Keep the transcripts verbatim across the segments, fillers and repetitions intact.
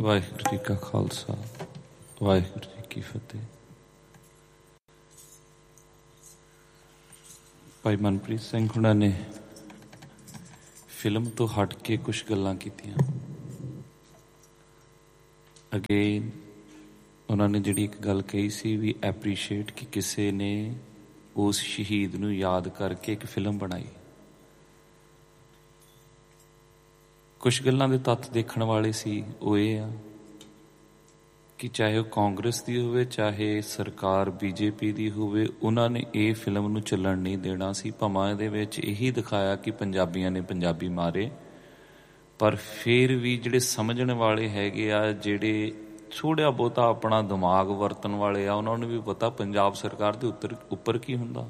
ਵਾਹਿਗੁਰੂ ਜੀ ਕਾ ਖਾਲਸਾ, ਵਾਹਿਗੁਰੂ ਜੀ ਕੀ ਫਤਿਹ। ਭਾਈ ਮਨਪ੍ਰੀਤ ਸਿੰਘ ਹੁਣਾਂ ਨੇ ਫਿਲਮ ਤੋਂ ਹਟ ਕੇ ਕੁਛ ਗੱਲਾਂ ਕੀਤੀਆਂ। ਅਗੇਨ ਉਹਨਾਂ ਨੇ ਜਿਹੜੀ ਇੱਕ ਗੱਲ ਕਹੀ ਸੀ ਵੀ ਐਪਰੀਸ਼ੀਏਟ ਕਿ ਕਿਸੇ ਨੇ ਉਸ ਸ਼ਹੀਦ ਨੂੰ ਯਾਦ ਕਰਕੇ ਇੱਕ ਫਿਲਮ ਬਣਾਈ। ਕੁਛ ਗੱਲਾਂ ਦੇ ਤੱਥ ਦੇਖਣ ਵਾਲੇ ਸੀ। ਉਹ ਇਹ ਆ ਕਿ ਚਾਹੇ ਉਹ ਕਾਂਗਰਸ ਦੀ ਹੋਵੇ, ਚਾਹੇ ਸਰਕਾਰ ਬੀਜੇਪੀ ਦੀ ਹੋਵੇ, ਉਹਨਾਂ ਨੇ ਇਹ ਫਿਲਮ ਨੂੰ ਚੱਲਣ ਨਹੀਂ ਦੇਣਾ ਸੀ। ਭਾਵੇਂ ਇਹਦੇ ਵਿੱਚ ਇਹੀ ਦਿਖਾਇਆ ਕਿ ਪੰਜਾਬੀਆਂ ਨੇ ਪੰਜਾਬੀ ਮਾਰੇ, ਪਰ ਫਿਰ ਵੀ ਜਿਹੜੇ ਸਮਝਣ ਵਾਲੇ ਹੈਗੇ ਆ, ਜਿਹੜੇ ਥੋੜ੍ਹਾ ਬਹੁਤਾ ਆਪਣਾ ਦਿਮਾਗ ਵਰਤਣ ਵਾਲੇ ਆ, ਉਹਨਾਂ ਨੂੰ ਵੀ ਪਤਾ ਪੰਜਾਬ ਸਰਕਾਰ ਦੇ ਉੱਤਰ ਉੱਪਰ ਕੀ ਹੁੰਦਾ।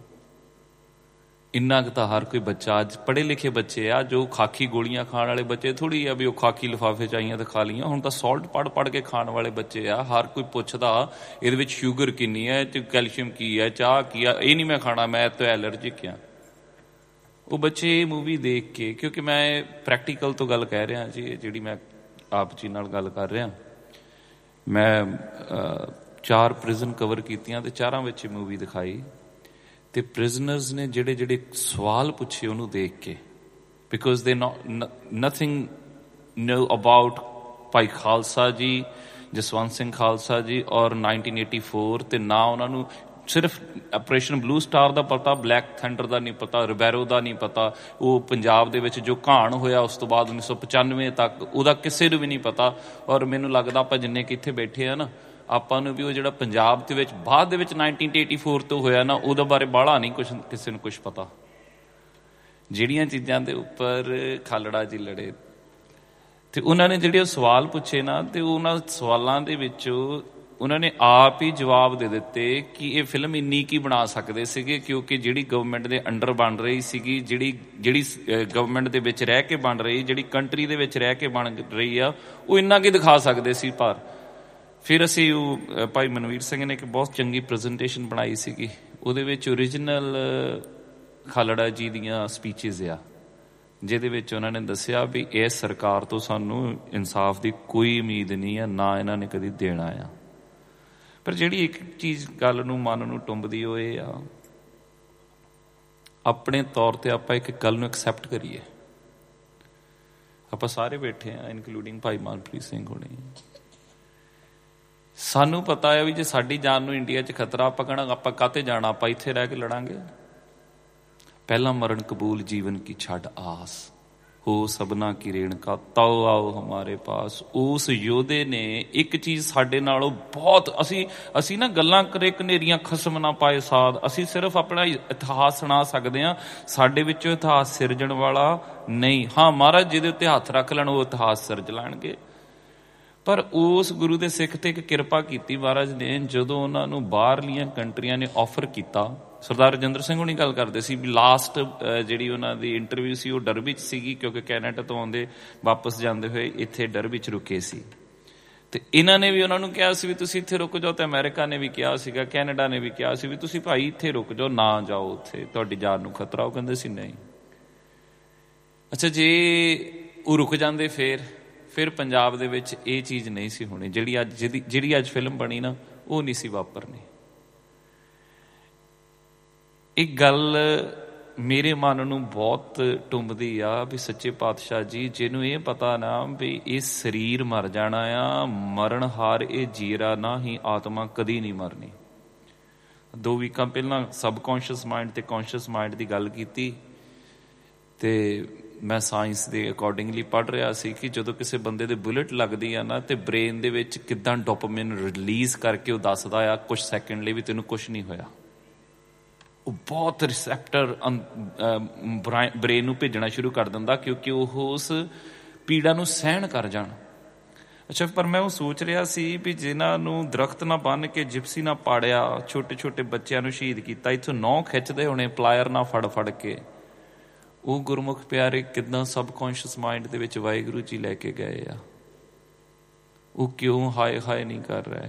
ਇੰਨਾ ਕੁ ਤਾਂ ਹਰ ਕੋਈ ਬੱਚਾ, ਅੱਜ ਪੜ੍ਹੇ ਲਿਖੇ ਬੱਚੇ ਆ, ਜੋ ਖਾਕੀ ਗੋਲੀਆਂ ਖਾਣ ਵਾਲੇ ਬੱਚੇ ਥੋੜ੍ਹੀ ਆ ਵੀ ਉਹ ਖਾਕੀ ਲਿਫਾਫੇ 'ਚ ਆਈਆਂ ਤਾਂ ਖਾ ਲਈਆਂ। ਹੁਣ ਤਾਂ ਸੌਲਟ ਪੜ੍ਹ ਪੜ੍ਹ ਕੇ ਖਾਣ ਵਾਲੇ ਬੱਚੇ ਆ। ਹਰ ਕੋਈ ਪੁੱਛਦਾ ਇਹਦੇ ਵਿੱਚ ਸ਼ੂਗਰ ਕਿੰਨੀ ਹੈ, ਤੇ ਕੈਲਸ਼ੀਅਮ ਕੀ ਹੈ, ਚਾਹ ਕੀ ਆ, ਇਹ ਨਹੀਂ ਮੈਂ ਖਾਣਾ, ਮੈਂ ਤਾਂ ਐਲਰਜਿਕ ਆ। ਉਹ ਬੱਚੇ ਇਹ ਮੂਵੀ ਦੇਖ ਕੇ, ਕਿਉਂਕਿ ਮੈਂ ਪ੍ਰੈਕਟੀਕਲ ਤੋਂ ਗੱਲ ਕਹਿ ਰਿਹਾ ਜੀ, ਜਿਹੜੀ ਮੈਂ ਆਪ ਜੀ ਨਾਲ ਗੱਲ ਕਰ ਰਿਹਾ, ਮੈਂ ਚਾਰ ਪ੍ਰਿਜ਼ਨ ਕਵਰ ਕੀਤੀਆਂ ਅਤੇ ਚਾਰਾਂ ਵਿੱਚ ਮੂਵੀ ਦਿਖਾਈ। ਅਤੇ ਪ੍ਰਿਜ਼ਨਰਸ ਨੇ ਜਿਹੜੇ ਜਿਹੜੇ ਸਵਾਲ ਪੁੱਛੇ ਉਹਨੂੰ ਦੇਖ ਕੇ, ਬਿਕੋਜ਼ ਦੇ ਨੋ ਨਥਿੰਗ ਨੋ ਅਬਾਊਟ ਭਾਈ ਖਾਲਸਾ ਜੀ, ਜਸਵੰਤ ਸਿੰਘ ਖਾਲਸਾ ਜੀ ਔਰ ਨਾਈਨਟੀਨ ਏਟੀ ਫੋਰ, ਅਤੇ ਨਾ ਉਹਨਾਂ ਨੂੰ ਸਿਰਫ ਆਪਰੇਸ਼ਨ ਬਲੂ ਸਟਾਰ ਦਾ ਪਤਾ, ਬਲੈਕ ਥੰਡਰ ਦਾ ਨਹੀਂ ਪਤਾ, ਰਿਬੈਰੋ ਦਾ ਨਹੀਂ ਪਤਾ, ਉਹ ਪੰਜਾਬ ਦੇ ਵਿੱਚ ਜੋ ਘਾਣ ਹੋਇਆ ਉਸ ਤੋਂ ਬਾਅਦ ਉੱਨੀ ਸੌ ਪਚਾਨਵੇਂ ਤੱਕ ਉਹਦਾ ਕਿਸੇ ਨੂੰ ਵੀ ਨਹੀਂ ਪਤਾ। ਔਰ ਮੈਨੂੰ ਲੱਗਦਾ ਆਪਾਂ ਜਿੰਨੇ ਕਿ ਇੱਥੇ ਬੈਠੇ ਆ ਨਾ, ਆਪਾਂ ਨੂੰ ਵੀ ਉਹ ਜਿਹੜਾ ਪੰਜਾਬ ਦੇ ਵਿੱਚ ਬਾਅਦ ਦੇ ਵਿੱਚ ਨਾਈਨਟੀਨ ਏਟੀ ਫੋਰ ਤੋਂ ਹੋਇਆ ਨਾ, ਉਹਦੇ ਬਾਰੇ ਬਾਹਲਾ ਨਹੀਂ ਕੁਛ ਕਿਸੇ ਨੂੰ ਕੁਛ ਪਤਾ। ਜਿਹੜੀਆਂ ਚੀਜ਼ਾਂ ਦੇ ਉੱਪਰ ਖਾਲੜਾ ਜੀ ਲੜੇ, ਅਤੇ ਉਹਨਾਂ ਨੇ ਜਿਹੜੇ ਉਹ ਸਵਾਲ ਪੁੱਛੇ ਨਾ, ਅਤੇ ਉਹਨਾਂ ਸਵਾਲਾਂ ਦੇ ਵਿੱਚ ਉਹਨਾਂ ਨੇ ਆਪ ਹੀ ਜਵਾਬ ਦੇ ਦਿੱਤੇ ਕਿ ਇਹ ਫਿਲਮ ਇੰਨੀ ਕੀ ਬਣਾ ਸਕਦੇ ਸੀਗੇ, ਕਿਉਂਕਿ ਜਿਹੜੀ ਗਵਰਨਮੈਂਟ ਦੇ ਅੰਡਰ ਬਣ ਰਹੀ ਸੀਗੀ, ਜਿਹੜੀ ਜਿਹੜੀ ਗਵਰਨਮੈਂਟ ਦੇ ਵਿੱਚ ਰਹਿ ਕੇ ਬਣ ਰਹੀ, ਜਿਹੜੀ ਕੰਟਰੀ ਦੇ ਵਿੱਚ ਰਹਿ ਕੇ ਬਣ ਰਹੀ ਆ, ਉਹ ਇੰਨਾ ਕੀ ਦਿਖਾ ਸਕਦੇ ਸੀ। ਪਰ ਫਿਰ ਅਸੀਂ ਉਹ ਭਾਈ ਮਨਵੀਰ ਸਿੰਘ ਨੇ ਇੱਕ ਬਹੁਤ ਚੰਗੀ ਪ੍ਰੈਜੈਂਟੇਸ਼ਨ ਬਣਾਈ ਸੀਗੀ, ਉਹਦੇ ਵਿੱਚ ਓਰੀਜਨਲ ਖਾਲੜਾ ਜੀ ਦੀਆਂ ਸਪੀਚਿਸ ਆ, ਜਿਹਦੇ ਵਿੱਚ ਉਹਨਾਂ ਨੇ ਦੱਸਿਆ ਵੀ ਇਸ ਸਰਕਾਰ ਤੋਂ ਸਾਨੂੰ ਇਨਸਾਫ ਦੀ ਕੋਈ ਉਮੀਦ ਨਹੀਂ ਆ, ਨਾ ਇਹਨਾਂ ਨੇ ਕਦੀ ਦੇਣਾ ਆ। ਪਰ ਜਿਹੜੀ ਇੱਕ ਚੀਜ਼ ਗੱਲ ਨੂੰ ਮਨ ਨੂੰ ਟੁੰਬਦੀ ਉਹ ਇਹ ਆ, ਆਪਣੇ ਤੌਰ 'ਤੇ ਆਪਾਂ ਇੱਕ ਗੱਲ ਨੂੰ ਐਕਸੈਪਟ ਕਰੀਏ। ਆਪਾਂ ਸਾਰੇ ਬੈਠੇ ਹਾਂ, ਇਨਕਲੂਡਿੰਗ ਭਾਈ ਮਨਪ੍ਰੀਤ ਸਿੰਘ ਹੋਣੀ। ਸਾਨੂੰ ਪਤਾ ਹੈ ਵੀ ਜੇ ਸਾਡੀ ਜਾਨ ਨੂੰ ਇੰਡੀਆ 'ਚ ਖਤਰਾ, ਆਪਾਂ ਕਹਿਣਾ ਆਪਾਂ ਕਾਹਤੇ ਜਾਣਾ, ਆਪਾਂ ਇੱਥੇ ਰਹਿ ਕੇ ਲੜਾਂਗੇ। ਪਹਿਲਾਂ ਮਰਨ ਕਬੂਲ ਜੀਵਨ ਕੀ ਛੱਡ ਆਸ, ਹੋ ਸਭਨਾ ਕੀ ਰੇਣਕਾ ਤਾਓ ਆਓ ਹਮਾਰੇ ਪਾਸ। ਉਸ ਯੋਧੇ ਨੇ ਇੱਕ ਚੀਜ਼ ਸਾਡੇ ਨਾਲੋਂ ਬਹੁਤ, ਅਸੀਂ ਅਸੀਂ ਨਾ ਗੱਲਾਂ ਕਰੇ ਕਨੇਰੀਆਂ ਖਸਮ ਨਾ ਪਾਏ ਸਾਧ, ਅਸੀਂ ਸਿਰਫ ਆਪਣਾ ਇਤਿਹਾਸ ਸੁਣਾ ਸਕਦੇ ਹਾਂ, ਸਾਡੇ ਵਿੱਚੋਂ ਇਤਿਹਾਸ ਸਿਰਜਣ ਵਾਲਾ ਨਹੀਂ। ਹਾਂ, ਮਹਾਰਾਜ ਜਿਹਦੇ ਉੱਤੇ ਹੱਥ ਰੱਖ ਲੈਣ ਉਹ ਇਤਿਹਾਸ ਸਿਰਜ ਲੈਣਗੇ। ਪਰ ਉਸ ਗੁਰੂ ਦੇ ਸਿੱਖ 'ਤੇ ਇੱਕ ਕਿਰਪਾ ਕੀਤੀ ਮਹਾਰਾਜ ਨੇ, ਜਦੋਂ ਉਹਨਾਂ ਨੂੰ ਬਾਹਰਲੀਆਂ ਕੰਟਰੀਆਂ ਨੇ ਆਫਰ ਕੀਤਾ। ਸਰਦਾਰ ਰਜਿੰਦਰ ਸਿੰਘ ਹੁਣੀ ਗੱਲ ਕਰਦੇ ਸੀ ਵੀ ਲਾਸਟ ਜਿਹੜੀ ਉਹਨਾਂ ਦੀ ਇੰਟਰਵਿਊ ਸੀ ਉਹ ਡਰਬੀ 'ਚ ਸੀਗੀ, ਕਿਉਂਕਿ ਕੈਨੇਡਾ ਤੋਂ ਆਉਂਦੇ ਵਾਪਸ ਜਾਂਦੇ ਹੋਏ ਇੱਥੇ ਡਰਬੀ 'ਚ ਰੁਕੇ ਸੀ। ਅਤੇ ਇਹਨਾਂ ਨੇ ਵੀ ਉਹਨਾਂ ਨੂੰ ਕਿਹਾ ਸੀ ਵੀ ਤੁਸੀਂ ਇੱਥੇ ਰੁਕ ਜਾਓ, ਅਤੇ ਅਮਰੀਕਾ ਨੇ ਵੀ ਕਿਹਾ ਸੀਗਾ, ਕੈਨੇਡਾ ਨੇ ਵੀ ਕਿਹਾ ਸੀ ਵੀ ਤੁਸੀਂ ਭਾਈ ਇੱਥੇ ਰੁਕ ਜਾਓ, ਨਾ ਜਾਓ ਉੱਥੇ, ਤੁਹਾਡੀ ਜਾਨ ਨੂੰ ਖਤਰਾ। ਉਹ ਕਹਿੰਦੇ ਸੀ ਨਹੀਂ। ਅੱਛਾ, ਜੇ ਉਹ ਰੁਕ ਜਾਂਦੇ ਫਿਰ ਫਿਰ ਪੰਜਾਬ ਦੇ ਵਿੱਚ ਇਹ ਚੀਜ਼ ਨਹੀਂ ਸੀ ਹੋਣੀ, ਜਿਹੜੀ ਅੱਜ ਜਿਹਦੀ ਜਿਹੜੀ ਅੱਜ ਫਿਲਮ ਬਣੀ ਨਾ, ਉਹ ਨਹੀਂ ਸੀ ਵਾਪਰਨੀ। ਇੱਕ ਗੱਲ ਮੇਰੇ ਮਨ ਨੂੰ ਬਹੁਤ ਟੁੰਬਦੀ ਆ ਵੀ ਸੱਚੇ ਪਾਤਸ਼ਾਹ ਜੀ, ਜਿਹਨੂੰ ਇਹ ਪਤਾ ਨਾ ਵੀ ਇਹ ਸਰੀਰ ਮਰ ਜਾਣਾ ਆ, ਮਰਨ ਹਾਰ ਇਹ ਜੀਰਾ ਨਾ ਹੀ ਆਤਮਾ ਕਦੀ ਨਹੀਂ ਮਰਨੀ। ਦੋ ਵੀਕਾਂ ਪਹਿਲਾਂ ਸਬਕੌਂਸ਼ੀਅਸ ਮਾਈਂਡ ਅਤੇ ਕੌਂਸ਼ੀਅਸ ਮਾਈਂਡ ਦੀ ਗੱਲ ਕੀਤੀ, ਅਤੇ ਮੈਂ ਸਾਇੰਸ ਦੇ ਅਕੋਰਡਿੰਗਲੀ ਪੜ੍ਹ ਰਿਹਾ ਸੀ ਕਿ ਜਦੋਂ ਕਿਸੇ ਬੰਦੇ ਦੇ ਬੁਲਟ ਲੱਗਦੀ ਆ ਨਾ, ਅਤੇ ਬ੍ਰੇਨ ਦੇ ਵਿੱਚ ਕਿੱਦਾਂ ਡੋਪਾਮਾਈਨ ਰਿਲੀਜ਼ ਕਰਕੇ ਉਹ ਦੱਸਦਾ ਆ ਕੁਛ ਸੈਕਿੰਡ ਲਈ ਵੀ ਤੈਨੂੰ ਕੁਛ ਨਹੀਂ ਹੋਇਆ। ਉਹ ਬਹੁਤ ਰਿਸੈਪਟਰ ਬ੍ਰੇਨ ਨੂੰ ਭੇਜਣਾ ਸ਼ੁਰੂ ਕਰ ਦਿੰਦਾ, ਕਿਉਂਕਿ ਉਹ ਉਸ ਪੀੜਾ ਨੂੰ ਸਹਿਣ ਕਰ ਜਾਣ। ਅੱਛਾ, ਪਰ ਮੈਂ ਉਹ ਸੋਚ ਰਿਹਾ ਸੀ ਵੀ ਜਿਨ੍ਹਾਂ ਨੂੰ ਦਰਖਤ ਨਾ ਬੰਨ੍ਹ ਕੇ ਜਿਪਸੀ ਨਾ ਪਾੜਿਆ, ਛੋਟੇ ਛੋਟੇ ਬੱਚਿਆਂ ਨੂੰ ਸ਼ਹੀਦ ਕੀਤਾ, ਇੱਥੋਂ ਨਹੁੰ ਖਿੱਚਦੇ ਹੋਣੇ ਪਲਾਇਰ ਨਾ ਫੜ ਫੜ ਕੇ, ਉਹ ਗੁਰਮੁਖ ਪਿਆਰੇ ਕਿੱਦਾਂ ਸਬਕੌਂਸ਼ੀਅਸ ਮਾਈਂਡ ਦੇ ਵਿੱਚ ਵਾਹਿਗੁਰੂ ਜੀ ਲੈ ਕੇ ਗਏ ਆ। ਉਹ ਕਿਉਂ ਹਾਏ ਹਾਏ ਨਹੀਂ ਕਰ ਰਹੇ।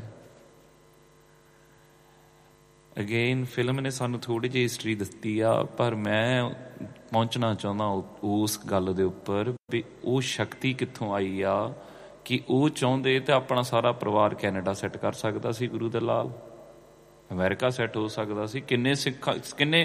ਅਗੇਨ ਫਿਲਮ ਨੇ ਸਾਨੂੰ ਥੋੜ੍ਹੀ ਜਿਹੀ ਹਿਸਟਰੀ ਦਿੱਤੀ ਆ, ਪਰ ਮੈਂ ਪਹੁੰਚਣਾ ਚਾਹੁੰਦਾ ਉਸ ਗੱਲ ਦੇ ਉੱਪਰ ਵੀ ਉਹ ਸ਼ਕਤੀ ਕਿੱਥੋਂ ਆਈ ਆ कि वो चाਹੁंदे तो अपना सारा परिवार कैनेडा सैट कर सकता सी, गुरु दे लाल अमेरिका सैट हो सकता सी। किन्ने सिख किन्ने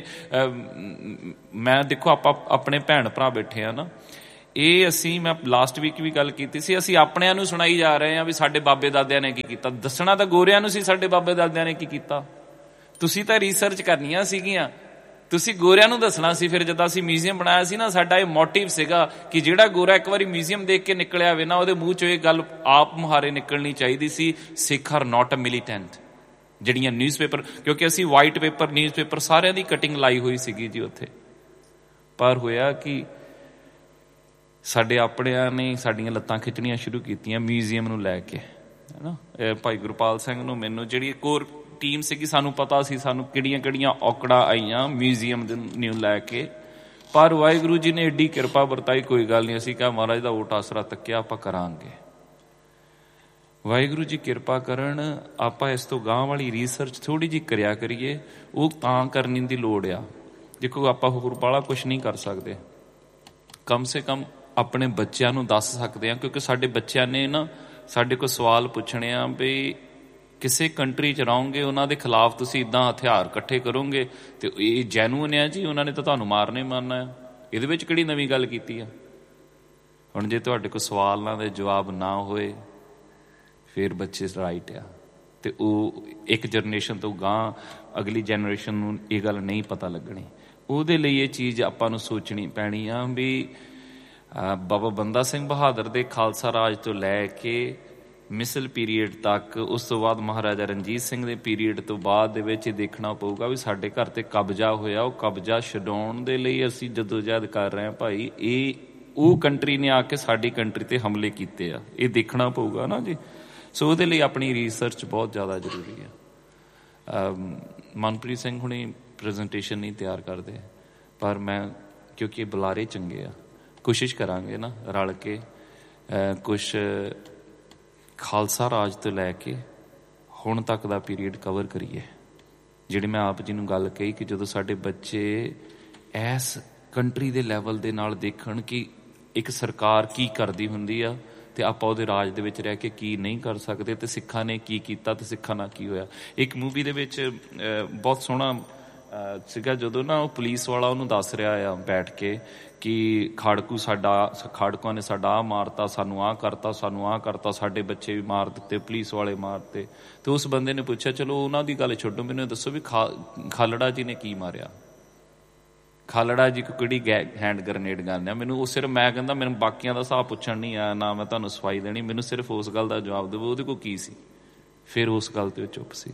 मैं देखो आप अपने भैन भरा बैठे हैं ना, ये असी मैं लास्ट वीक भी गल की सी, असी अपनिਆਂ ਨੂੰ सुनाई जा रहे हैं भी साडे बाबे दादिਆਂ ने की कीता। दसना तो गोरिਆਂ ਨੂੰ सी साडे बाबे दादिਆਂ ने की कीता। तुसी तो रिसर्च करनियां सीगियां, तुसी गोरिਆਂ ਨੂੰ दसना सी। फिर जद असी म्यूजियम बनाया सी ना, साडा ये मोटिव सीगा कि जिहड़ा गोरा एक बारी म्यूजियम देख के निकलिया वे ना, ਉਹਦੇ ਮੂੰਹ ਚੋਂ ਇਹ ਗੱਲ ਆਪ ਮੁਹਾਰੇ ਨਿਕਲਣੀ ਚਾਹੀਦੀ ਸੀ, ਸਿੱਖ ਆਰ ਨॉट अ मिलीटेंट। ਜਿਹੜੀਆਂ ਨਿਊਜ਼ਪੇਪਰ, ਕਿਉਂਕਿ ਅਸੀਂ ਵਾਈਟ ਪੇਪਰ ਨਿਊਜ਼ਪੇਪਰ ਸਾਰਿਆਂ ਦੀ ਕਟਿੰਗ ਲਾਈ ਹੋਈ ਸੀਗੀ ਜੀ ਉੱਥੇ। ਪਰ ਹੋਇਆ ਕਿ ਸਾਡੇ ਆਪਣਿਆਂ ਨੇ ਸਾਡੀਆਂ ਲੱਤਾਂ ਖਿੱਚਣੀਆਂ ਸ਼ੁਰੂ ਕੀਤੀਆਂ ਮਿਊਜ਼ੀਅਮ ਨੂੰ ਲੈ ਕੇ, ਹੈ ਨਾ। ਭਾਈ ਗੁਰਪਾਲ ਸਿੰਘ ਨੂੰ, ਮੈਨੂੰ ਜਿਹੜੀ ਕੋਰ ਟੀਮ ਸੀਗੀ, ਸਾਨੂੰ ਪਤਾ ਸੀ ਸਾਨੂੰ ਕਿਹੜੀਆਂ ਕਿਹੜੀਆਂ ਔਕੜਾਂ ਆਈਆਂ ਮਿਊਜ਼ੀਅਮ ਦੇ ਨੂੰ ਲੈ ਕੇ। ਪਰ ਵਾਹਿਗੁਰੂ ਜੀ ਨੇ ਐਡੀ ਕਿਰਪਾ ਵਰਤਾਈ, ਕੋਈ ਗੱਲ ਨਹੀਂ। ਅਸੀਂ ਕਿਹਾ ਮਹਾਰਾਜ ਦਾ ਓਟ ਆਸਰਾ ਤੱਕਿਆ, ਆਪਾਂ ਕਰਾਂਗੇ। ਵਾਹਿਗੁਰੂ ਜੀ ਕਿਰਪਾ ਕਰਨ, ਆਪਾਂ ਇਸ ਤੋਂ ਗਾਂਹ ਵਾਲੀ ਰਿਸਰਚ ਥੋੜ੍ਹੀ ਜਿਹੀ ਕਰਿਆ ਕਰੀਏ। ਉਹ ਤਾਂ ਕਰਨ ਦੀ ਲੋੜ ਆ, ਦੇਖੋ ਆਪਾਂ ਹੋਰ ਬਾਹਲਾ ਕੁਛ ਨਹੀਂ ਕਰ ਸਕਦੇ, ਕਮ ਸੇ ਕਮ ਆਪਣੇ ਬੱਚਿਆਂ ਨੂੰ ਦੱਸ ਸਕਦੇ ਹਾਂ। ਕਿਉਂਕਿ ਸਾਡੇ ਬੱਚਿਆਂ ਨੇ ਨਾ ਸਾਡੇ ਕੋਲ ਸਵਾਲ ਪੁੱਛਣੇ ਆ ਵੀ ਕਿਸੇ ਕੰਟਰੀ 'ਚ ਰਹੋਗੇ, ਉਹਨਾਂ ਦੇ ਖਿਲਾਫ ਤੁਸੀਂ ਇੱਦਾਂ ਹਥਿਆਰ ਇਕੱਠੇ ਕਰੋਗੇ ਅਤੇ ਇਹ ਜੈਨੂਅਨ ਆ ਜੀ, ਉਹਨਾਂ ਨੇ ਤਾਂ ਤੁਹਾਨੂੰ ਮਾਰਨਾ ਹੀ ਮਾਰਨਾ ਆ। ਇਹਦੇ ਵਿੱਚ ਕਿਹੜੀ ਨਵੀਂ ਗੱਲ ਕੀਤੀ ਆ? ਹੁਣ ਜੇ ਤੁਹਾਡੇ ਕੋਲ ਸਵਾਲਾਂ ਦੇ ਜਵਾਬ ਨਾ ਹੋਏ ਫਿਰ ਬੱਚੇ ਰਾਈਟ ਆ, ਅਤੇ ਉਹ ਇੱਕ ਜਨਰੇਸ਼ਨ ਤੋਂ ਗਾਂਹ ਅਗਲੀ ਜਨਰੇਸ਼ਨ ਨੂੰ ਇਹ ਗੱਲ ਨਹੀਂ ਪਤਾ ਲੱਗਣੀ। ਉਹਦੇ ਲਈ ਇਹ ਚੀਜ਼ ਆਪਾਂ ਨੂੰ ਸੋਚਣੀ ਪੈਣੀ ਆ ਵੀ ਬਾਬਾ ਬੰਦਾ ਸਿੰਘ ਬਹਾਦਰ ਦੇ ਖਾਲਸਾ ਰਾਜ ਤੋਂ ਲੈ ਕੇ ਮਿਸਲ ਪੀਰੀਅਡ ਤੱਕ, ਉਸ ਤੋਂ ਬਾਅਦ ਮਹਾਰਾਜਾ ਰਣਜੀਤ ਸਿੰਘ ਦੇ ਪੀਰੀਅਡ ਤੋਂ ਬਾਅਦ ਦੇ ਵਿੱਚ ਇਹ ਦੇਖਣਾ ਪਊਗਾ ਵੀ ਸਾਡੇ ਘਰ 'ਤੇ ਕਬਜ਼ਾ ਹੋਇਆ, ਉਹ ਕਬਜ਼ਾ ਛਡਾਉਣ ਦੇ ਲਈ ਅਸੀਂ ਜਦੋਜਹਿਦ ਕਰ ਰਹੇ ਹਾਂ ਭਾਈ। ਇਹ ਉਹ ਕੰਟਰੀ ਨੇ ਆ ਕੇ ਸਾਡੀ ਕੰਟਰੀ 'ਤੇ ਹਮਲੇ ਕੀਤੇ ਆ, ਇਹ ਦੇਖਣਾ ਪਊਗਾ ਨਾ ਜੀ। ਸੋ ਉਹਦੇ ਲਈ ਆਪਣੀ ਰਿਸਰਚ ਬਹੁਤ ਜ਼ਿਆਦਾ ਜ਼ਰੂਰੀ ਆ। ਮਨਪ੍ਰੀਤ ਸਿੰਘ ਹੁਣੀ ਪ੍ਰੈਜੈਂਟੇਸ਼ਨ ਨਹੀਂ ਤਿਆਰ ਕਰਦੇ, ਪਰ ਮੈਂ ਕਿਉਂਕਿ ਬੁਲਾਰੇ ਚੰਗੇ ਆ, ਕੋਸ਼ਿਸ਼ ਕਰਾਂਗੇ ਨਾ ਰਲ ਕੇ ਕੁਛ ਖਾਲਸਾ ਰਾਜ ਤੋਂ ਲੈ ਕੇ ਹੁਣ ਤੱਕ ਦਾ ਪੀਰੀਅਡ ਕਵਰ ਕਰੀਏ। ਜਿਹੜੀ ਮੈਂ ਆਪ ਜੀ ਨੂੰ ਗੱਲ ਕਹੀ ਕਿ ਜਦੋਂ ਸਾਡੇ ਬੱਚੇ ਇਸ ਕੰਟਰੀ ਦੇ ਲੈਵਲ ਦੇ ਨਾਲ ਦੇਖਣ ਕਿ ਇੱਕ ਸਰਕਾਰ ਕੀ ਕਰਦੀ ਹੁੰਦੀ ਆ ਅਤੇ ਆਪਾਂ ਉਹਦੇ ਰਾਜ ਦੇ ਵਿੱਚ ਰਹਿ ਕੇ ਕੀ ਨਹੀਂ ਕਰ ਸਕਦੇ, ਅਤੇ ਸਿੱਖਾਂ ਨੇ ਕੀ ਕੀਤਾ ਅਤੇ ਸਿੱਖਾਂ ਨਾਲ ਕੀ ਹੋਇਆ। ਇੱਕ ਮੂਵੀ ਦੇ ਵਿੱਚ ਬਹੁਤ ਸੋਹਣਾ ਸੀਗਾ, ਜਦੋਂ ਨਾ ਉਹ ਪੁਲਿਸ ਵਾਲਾ ਉਹਨੂੰ ਦੱਸ ਰਿਹਾ ਆ ਬੈਠ ਕੇ ਕਿ ਖਾੜਕੂ ਸਾਡਾ, ਖਾੜਕੂਆਂ ਨੇ ਸਾਡਾ ਆਹ ਮਾਰਤਾ, ਸਾਨੂੰ ਆਹ ਕਰਤਾ, ਸਾਨੂੰ ਆਹ ਕਰਤਾ, ਸਾਡੇ ਬੱਚੇ ਵੀ ਮਾਰ ਦਿੱਤੇ, ਪੁਲਿਸ ਵਾਲੇ ਮਾਰਤੇ। ਅਤੇ ਉਸ ਬੰਦੇ ਨੇ ਪੁੱਛਿਆ ਚਲੋ ਉਹਨਾਂ ਦੀ ਗੱਲ ਛੱਡੋ, ਮੈਨੂੰ ਦੱਸੋ ਵੀ ਖਾ ਖਾਲੜਾ ਜੀ ਨੇ ਕੀ ਮਾਰਿਆ? ਖਾਲੜਾ ਜੀ ਕੋ ਕਿਹੜੀ ਗੈ ਹੈਂਡ ਗਰਨੇਡ ਗਨ ਆ? ਮੈਨੂੰ ਉਹ ਸਿਰਫ, ਮੈਂ ਕਹਿੰਦਾ ਮੈਨੂੰ ਬਾਕੀਆਂ ਦਾ ਹਿਸਾਬ ਪੁੱਛਣ ਨਹੀਂ ਆਇਆ, ਨਾ ਮੈਂ ਤੁਹਾਨੂੰ ਸਫਾਈ ਦੇਣੀ, ਮੈਨੂੰ ਸਿਰਫ ਉਸ ਗੱਲ ਦਾ ਜਵਾਬ ਦੇਵੋ ਉਹਦੇ ਕੋਲ ਕੀ ਸੀ। ਫਿਰ ਉਸ ਗੱਲ 'ਤੇ ਉਹ ਚੁੱਪ ਸੀ।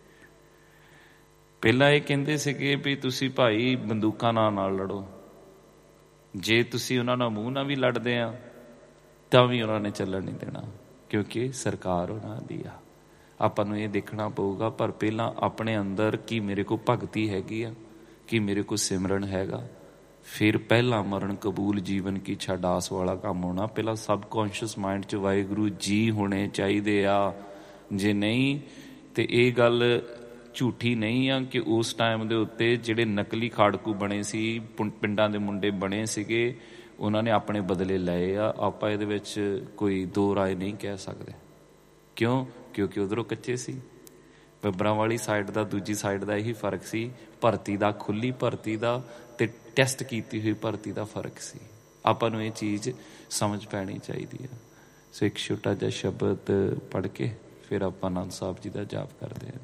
ਪਹਿਲਾਂ ਇਹ ਕਹਿੰਦੇ ਸੀਗੇ ਵੀ ਤੁਸੀਂ ਭਾਈ ਬੰਦੂਕਾਂ ਨਾਲ ਨਾਲ ਲੜੋ, ਜੇ ਤੁਸੀਂ ਉਹਨਾਂ ਨਾਲ ਮੂੰਹ ਨਾਲ ਵੀ ਲੜਦੇ ਆ ਤਾਂ ਵੀ ਉਹਨਾਂ ਨੇ ਚੱਲਣ ਨਹੀਂ ਦੇਣਾ, ਕਿਉਂਕਿ ਸਰਕਾਰ ਉਹਨਾਂ ਦੀ ਆ। ਆਪਾਂ ਨੂੰ ਇਹ ਦੇਖਣਾ ਪਊਗਾ, ਪਰ ਪਹਿਲਾਂ ਆਪਣੇ ਅੰਦਰ ਕੀ ਮੇਰੇ ਕੋਲ ਭਗਤੀ ਹੈਗੀ ਆ, ਕੀ ਮੇਰੇ ਕੋਲ ਸਿਮਰਨ ਹੈਗਾ, ਫਿਰ ਪਹਿਲਾਂ ਮਰਨ ਕਬੂਲ ਜੀਵਨ ਕੀ ਛਡਾਸ ਵਾਲਾ ਕੰਮ ਹੋਣਾ। ਪਹਿਲਾਂ ਸਬਕੌਨਸ਼ੀਅਸ ਮਾਇੰਡ 'ਚ ਵਾਹਿਗੁਰੂ ਜੀ ਹੋਣੇ ਚਾਹੀਦੇ ਆ। ਜੇ ਨਹੀਂ ਤਾਂ ਇਹ ਗੱਲ ਝੂਠੀ ਨਹੀਂ ਆ ਕਿ ਉਸ ਟਾਈਮ ਦੇ ਉੱਤੇ ਜਿਹੜੇ ਨਕਲੀ ਖਾੜਕੂ ਬਣੇ ਸੀ, ਪਿੰਡਾਂ ਦੇ ਮੁੰਡੇ ਬਣੇ ਸੀਗੇ, ਉਹਨਾਂ ਨੇ ਆਪਣੇ ਬਦਲੇ ਲਏ ਆ। ਆਪਾਂ ਇਹਦੇ ਵਿੱਚ ਕੋਈ ਦੋ ਰਾਏ ਨਹੀਂ ਕਹਿ ਸਕਦੇ। ਕਿਉਂ? ਕਿਉਂਕਿ ਉੱਧਰੋਂ ਕੱਚੇ ਸੀ। ਬੱਬਰਾਂ ਵਾਲੀ ਸਾਈਡ ਦਾ, ਦੂਜੀ ਸਾਈਡ ਦਾ ਇਹੀ ਫਰਕ ਸੀ, ਭਰਤੀ ਦਾ, ਖੁੱਲ੍ਹੀ ਭਰਤੀ ਦਾ ਅਤੇ ਟੈਸਟ ਕੀਤੀ ਹੋਈ ਭਰਤੀ ਦਾ ਫਰਕ ਸੀ। ਆਪਾਂ ਨੂੰ ਇਹ ਚੀਜ਼ ਸਮਝ ਪੈਣੀ ਚਾਹੀਦੀ ਆ। ਸੋ ਇੱਕ ਛੋਟਾ ਜਿਹਾ ਸ਼ਬਦ ਪੜ੍ਹ ਕੇ ਫਿਰ ਆਪਾਂ ਆਨੰਦ ਸਾਹਿਬ ਜੀ ਦਾ ਜਾਪ ਕਰਦੇ ਹਾਂ।